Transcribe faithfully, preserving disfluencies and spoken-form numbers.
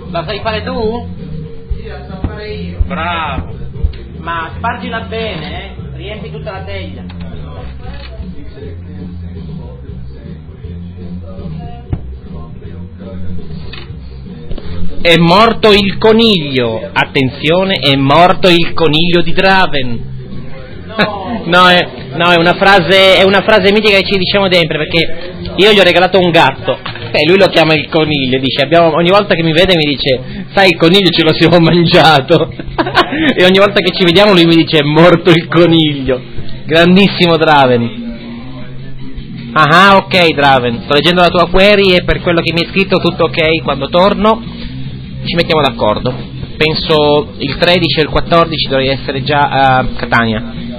La sai fare tu? Sì, la so fare io. Bravo. Ma spargila bene, eh? Riempi tutta la teglia. È morto il coniglio. Attenzione, è morto il coniglio di Draven. No, no, è, no, è una frase, è una frase mitica che ci diciamo sempre, perché io gli ho regalato un gatto e lui lo chiama il coniglio, dice, abbiamo, ogni volta che mi vede mi dice, sai, il coniglio ce lo siamo mangiato. E ogni volta che ci vediamo lui mi dice, è morto il coniglio. Grandissimo Draven. Ah, ok Draven, sto leggendo la tua query e per quello che mi hai scritto tutto ok, quando torno ci mettiamo d'accordo. Penso il tredici e il quattordici dovrei essere già a Catania.